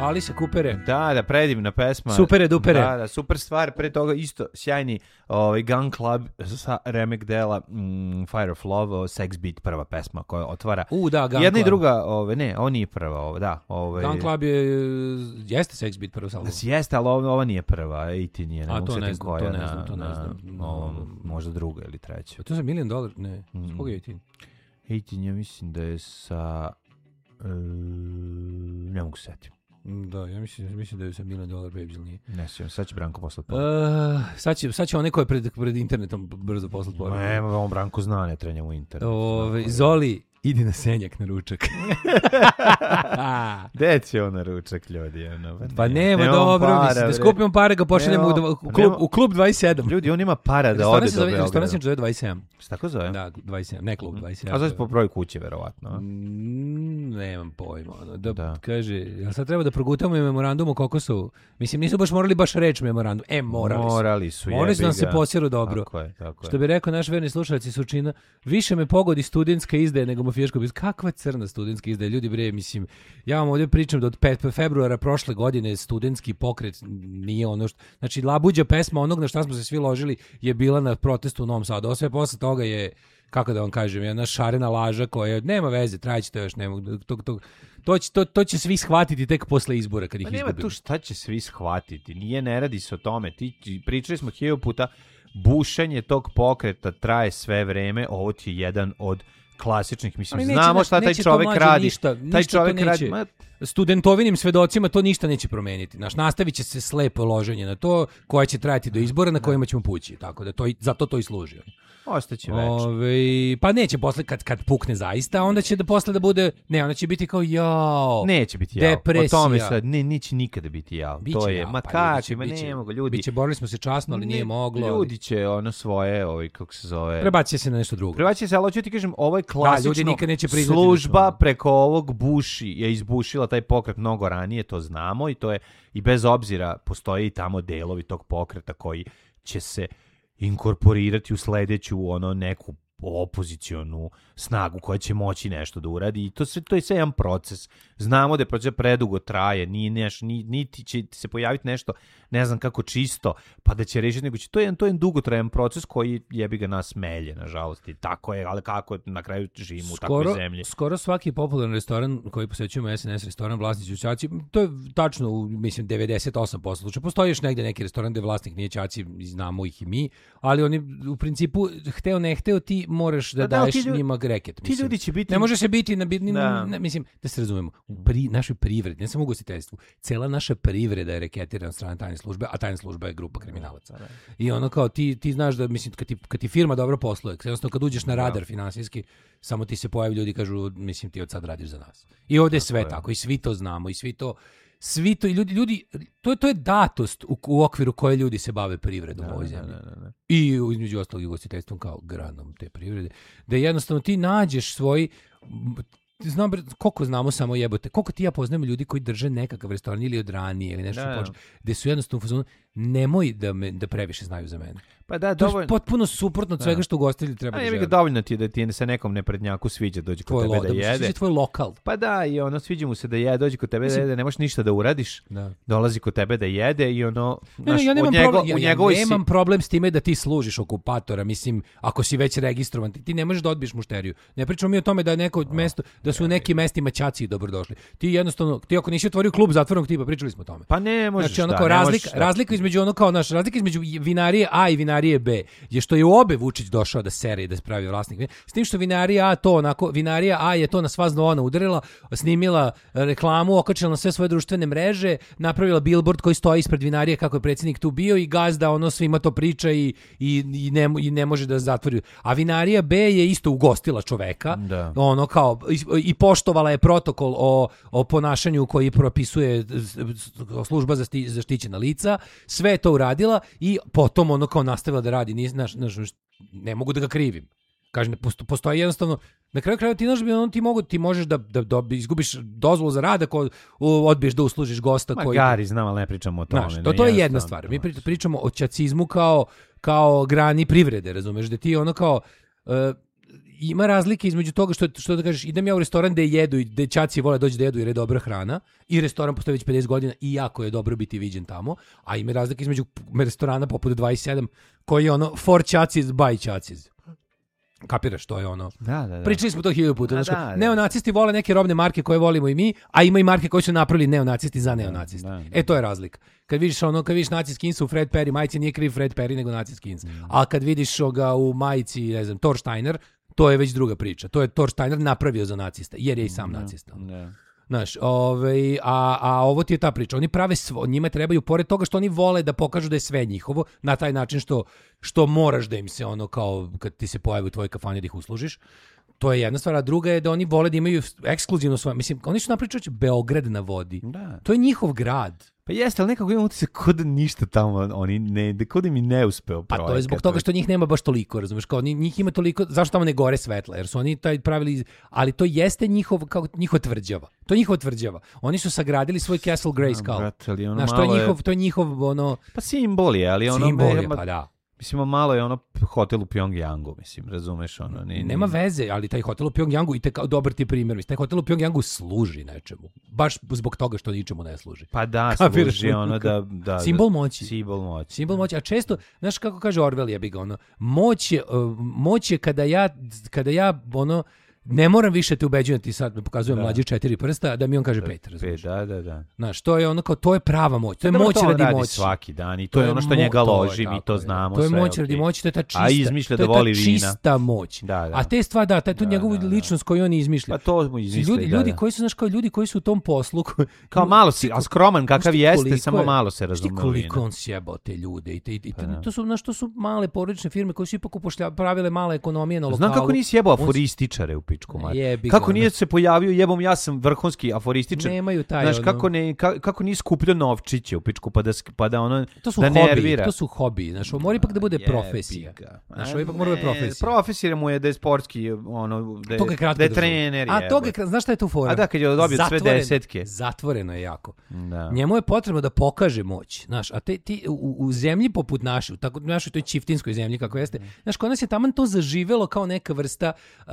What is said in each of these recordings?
Alice Coopere. Da, predivna pesma. Supere dupere. Da, super stvar. Pre toga isto sjajni Gun Club sa remek dela Fire of Love, Sex Beat, prva pesma koja otvara. Da, Gun jedna Club. I druga, ne, ovo nije prva, da. Gun Club jeste Sex Beat prva salva. Jeste, ali ova nije prva, 18 nije, A to ne znam. Možda druga ili treća. To je $1 million, ne. S koga je 18? 18 ja mislim da je sa... ne mogu se setiti. Da, ja mislim da je sa $1 million Babes, ili nije? Ne sjećam, sad će Branko poslati sad će onaj ko je pred internetom brzo poslati poruku. On Branko zna, ne treba njemu internet. Zoli, idi na Senjak na ručak. Gde će on na ručak, ljudi? Pa nema dobro, mislim, da skupimo pare, ga pošaljemo u klub 27. Ljudi, on ima para da ode do Beograda. Restoran se zove 27. Šta tako zove? Da, 27, ne klub 27. A zove se po broju kuće, verovatno. Nemam pojma. Da. Kaže, jel sad treba da progutamo i memorandum o Kokosovu? Mislim, nisu baš morali baš reći memorandum. Morali su. Morali su nam se posjeru dobro. Tako je. Što bi rekao naš verni slušalci Surčina, više me pogodi studentska izdaja nego mafijaško biznis. Kakva crna studentska izdaja? Ljudi bre, mislim, ja vam ovdje pričam da od 5. februara prošle godine studentski pokret nije ono što... Znači, labuđa pesma onog na šta smo se svi ložili je bila na protestu u Novom Sadu. Sve posle toga je, kako da vam kažem, jedna šarena laža koja nema veze, trajeće to još, to će svi shvatiti tek posle izbora kad ih izgubimo. Nema tu šta će svi shvatiti, ne radi se o tome. Pričali smo 1000 puta, bušenje tog pokreta traje sve vreme, ovo ti je jedan od klasičnih, mislim, znamo šta taj čovek radi. Taj čovek radi. Studentovinim svedocima to ništa neće promeniti. Nastavit će se slepo loženje na to koje će trajati do izbora na kojima ćemo pući. Tako da zato to i služi. Ostaće večno. Pa neće posle kad pukne zaista, onda će da posle da bude, onda će biti kao jao. Neće biti jao. Depresija. O tome sad neće nikada biti jao. Biće to je jao, ne mogu ljudi. Biće, borili smo se časno, ali nije moglo. Ljudi će svoje, kako se zove. Prebaci se na nešto drugo. Prebaci se, ali hoću ti kažem, ovo je klasično služba preko ovog je izbušila taj pokret mnogo ranije, to znamo i to je, i bez obzira postoje i tamo delovi tog pokreta koji će se inkorporirati u sledeću neku opozicionu snagu koja će moći nešto da uradi i to je sve jedan proces. Znamo da je proces predugo traje, niti će se pojaviti nešto, ne znam kako čisto, pa da će rešiti, nego će to je jedan dugotrajan proces koji jebi ga nas melje, nažalost. I tako je, ali kako na kraju živimo u takvoj zemlji. Skoro svaki popularan restoran koji posećujemo, SNS restoran, vlasnici ćaci, to je tačno, mislim, 98% slučaja. Postoji još negde neki restoran gde vlasnik nije ćaci, znamo ih i mi, ali oni u principu, hteo ne hteo, ti moraš da daješ njima reket. Ti ljudi će biti... Ne može se biti, mislim, da se razumemo, u našoj privredi, ne samo u ugostiteljstvu, cela naša privreda je reketirana od strane tajne službe, a tajna služba je grupa kriminalaca. I ono kao, ti znaš da, mislim, kad ti firma dobro posluje, jednostavno kad uđeš na radar finansijski, samo ti se pojavi ljudi i kažu, mislim, ti od sad radiš za nas. I ovdje je sve tako, i svi to znamo, i svi to i ljudi, to je datost u okviru koje ljudi se bave privredom u ovoj zemlji. I između ostalog i ugostiteljstvom kao granom te privrede, da jednostavno ti nađeš svoj... Znam, koliko znamo samo jebote, koliko ti ja poznajemo ljudi koji drže nekakav restoran ili od ranije ili nešto počne, gde su jednostavno u fazonu, nemoj da previše znaju za mene. Pa da, to je potpuno suprotno od svega što ugostitelji treba da žele. Dovoljno ti je da ti se nekom neprednjaku sviđa, dođe kod tebe da jede. Sviđa tvoj lokal. Pa da, i sviđa mu se da jede, dođe kod tebe da jede, ne možeš ništa da uradiš, dolazi kod tebe da jede i ja nemam problem s time da ti služiš okupatora, mislim, ako si već registrovan, ti ne možeš da odbiješ mušteriju. Ne pričamo mi o tome da je neko mesto, da su u nekim mestima ćaci dobrodošli. Ti jednostavno, ako nisi otvorio klub zatvorenog tipa, pričali smo o tome. Pa ne možeš. Znači, razlika između razlika između vinarije A i vinarije B je što je u obe Vučić došao da sere i da spravi vlasnik. S tim što vinarija A to onako, vinarija A je to na sva zvona udarila, snimila reklamu, okačila na sve svoje društvene mreže, napravila billboard koji stoji ispred vinarije kako je predsjednik tu bio i gazda svima to priča i ne može da zatvori. A vinarija B je isto ugostila čoveka, kao i poštovala je protokol o ponašanju koji propisuje služba za zaštićena lica, sve je to uradila i potom kao nastavila da radi. Ne mogu da ga krivim. Kažem, postoji jednostavno, na kraju krajeva ti možeš da izgubiš dozvolu za rad ako odbiješ da uslužiš gosta koji... Gari, znam, ali ne pričamo o tome. To je jedna stvar. Mi pričamo o ćacizmu kao grani privrede, razumeš, da ti kao... ima razlike između toga što da kažeš, idem ja u restoran gde jedu i gde ćaci vole doći da jedu jer je dobra hrana, i restoran postoji već 50 godina i jako je dobro biti viđen tamo, a ima razlike između restorana poput 27 koji je ono for ćacis by ćacis. Kapiraš, to je ono. Da. Pričali smo to 1000 puta. Da. Neonacisti vole neke robne marke koje volimo i mi, a ima i marke koje su napravili neonacisti za neonaciste. Da. To je razlika. Kad vidiš naci skinsa u Fred Perry majici, nije kriv Fred Perry nego naci skins. A kad vidiš ga u majici, ne znam, Thor Steiner, to je već druga priča. To je Thor Steiner napravio za nacista, jer je i sam nacista. Znaš, a ovo ti je ta priča. Oni prave njima trebaju, pored toga što oni vole da pokažu da je sve njihovo, na taj način što moraš da im se ono kao, kad ti se pojavi u tvojoj kafani da ih uslužiš. To je jedna stvar, a druga je da oni vole da imaju ekskluzivno svoje. Mislim, oni su napričali Beograd na vodi. Da. To je njihov grad. Pa jeste, ali nekako imam utisak kod ništa tamo, oni ne, kod im i ne uspeo projekat. Pa to je zbog toga što njih nema baš toliko, razumeš, kao njih ima toliko, zašto tamo ne gore svetla, jer su oni taj pravili, ali to jeste njihova tvrđava. To je njihova tvrđava. Oni su sagradili svoj Castle Grayskull. Znaš, to je njihov ono... Pa simbol je, ali ono... Simbol je, pa da. Mislim, malo je ono hotel u Pjongjangu, mislim, razumeš ono. Nema veze, ali taj hotel u Pjongjangu, i dobar ti primjer, mislim, taj hotel u Pjongjangu služi nečemu. Baš zbog toga što ničemu ne služi. Pa da, služi ono da... Simbol moći. Simbol moći. A često, znaš kako kaže Orwell, jebi ga, ono, moć je kada ja ono, ne moram više te ubeđujem, ti sad me pokazujem mlađe 4 prsta, da mi on kaže 5, razumiješ? Da. Znaš, to je ono kao, to je prava moć. To je moć radi moći. Svaki dan i to je ono što njega loži, mi to znamo. To je moć radi moći, to je ta čista. A izmišlja da voli vina. Čista moć. Da. A te stvari, tu njegovu ličnost koju on izmišlja. Pa to mu izmišlja. Ljudi koji su, znaš, kao ljudi koji su u tom poslu. Kao malo si, a skroman kakav jeste, samo malo se razume. Koliko on sjebao te ljude. To su male porodične firme koje su ipak pravile male ekonomije na lokalu. Znam kako nisi jebao aforističare u pičku mater. Kako nije se pojavio, jebom, ja sam vrhunski aforističar. Nemaju taj. Znaš, kako nije skupljao novčiće u pičku pa da ono to su da hobi, nervira. To su hobi, znaš, mora ipak da bude profesija. Znaš, ipak mora da bude profesija. Profesija mu je da je sportski, ono, da je trener. A toga, znaš šta je tu fora? A da, kad je dobio sve desetke. Zatvoreno je jako. Da. Njemu je potrebno da pokaže moć, znaš, a ti u zemlji poput naše, tako našoj toj čiftinskoj zemlji kako jeste, znaš, kod nas je taman to zaživelo kao neka vrsta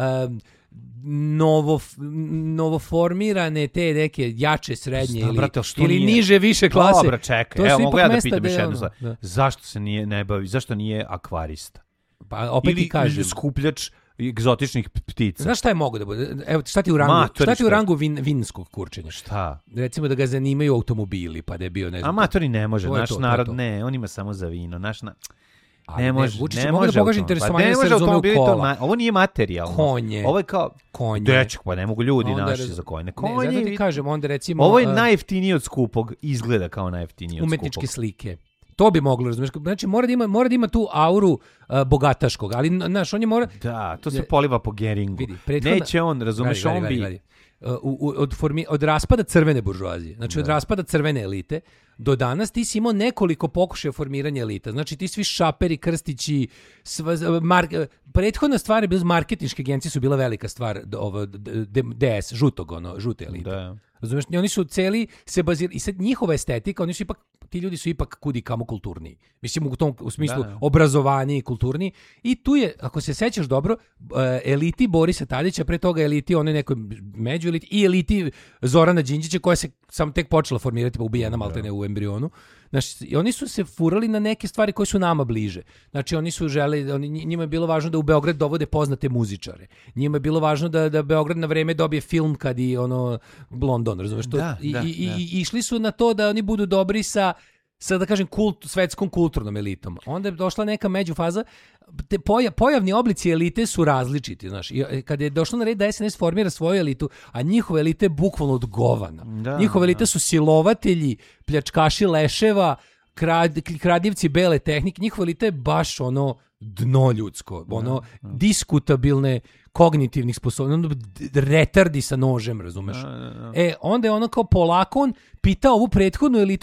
novoformirane te neke jače, srednje ili niže, više klase. Dobro, čekaj, evo mogu ja da pitam još jednu stvar. Zašto se ne bavi, zašto nije akvarista? Pa opet ti kažem. Ili skupljač egzotičnih ptica. Znaš šta je mogu da bude? Evo, šta ti u rangu vinskog kurčenja? Šta? Recimo da ga zanimaju automobili, pa da je bio, ne znam. Amatori ne može, naš narod ne, on ima samo za vino, ne može da pokaže interesovanje se razume kola. Ovo nije materijalno. Konje. Ovo je kao konje. Dečak, pa ne mogu ljudi naši za konje. Zato ti kažem, onda recimo... Ovo je najjeftiniji od skupog, izgleda kao najjeftiniji od skupog. Umetničke slike. To bi moglo, razumiješ. Znači, mora da ima tu auru bogataškog, ali, znaš, on je mora... Da, to se poliva po Geringu. Neće on, razumiješ, on bi... Od raspada crvene buržoazije, znači od raspada crvene elite, do danas ti si imao nekoliko pokušaja formiranja elita. Znači ti svi Šaperi, Krstići, prethodna stvar je bila, marketinške agencije su bila velika stvar, DS, žute elite. Da. Razumeš, oni su celi se bazirali, i sad njihova estetika, oni su ipak, ti ljudi su ipak kudi kamo kulturniji. Mislim u smislu obrazovanja i kulturniji. I tu je, ako se sećaš dobro, eliti Borisa Tadića, pre toga eliti one nekoj među eliti i eliti Zorana Đinđića koja se sam tek počela formirati, pa ubijena maltene u embrionu. Znači, oni su se furali na neke stvari koje su nama bliže. Znači, oni su njima je bilo važno da u Beograd dovode poznate muzičare. Njima je bilo važno da Beograd na vreme dobije film kad i London, razumeš? I išli su na to da oni budu dobri sa da kažem svetskom kulturnom elitom. Onda je došla neka međufaza. Pojavni oblici elite su različiti, znaš. I kad je došlo na red da SNS formira svoju elitu, a njihove elite je bukvalno od govana. Njihove elite su silovatelji, pljačkaši leševa, kradljivci bele tehnike. Njihove elite je baš dno ljudsko, diskutabilne kognitivnih sposobnosti, retardi sa nožem, razumeš? Onda je kao polako on pitao ovu prethodnu elitu